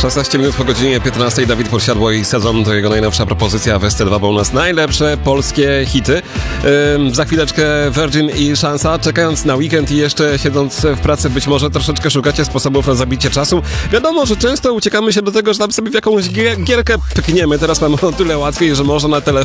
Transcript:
16 minut po godzinie 15. Dawid Podsiadło i Sezon to jego najnowsza propozycja w ST2, bo u nas najlepsze polskie hity. Za chwileczkę Virgin i Szansa. Czekając na weekend i jeszcze siedząc w pracy, być może troszeczkę szukacie sposobów na zabicie czasu. Wiadomo, że często uciekamy się do tego, że tam sobie w jakąś gierkę pykniemy. Teraz mamy o tyle łatwiej, że można na telefonie